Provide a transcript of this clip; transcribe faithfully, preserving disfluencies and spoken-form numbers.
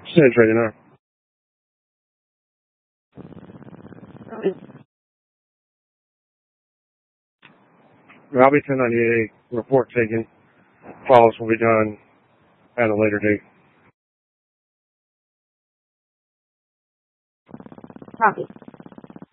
Send trading now. Robbie ten ninety-eight, report taken. Follows will be done at a later date. Copy.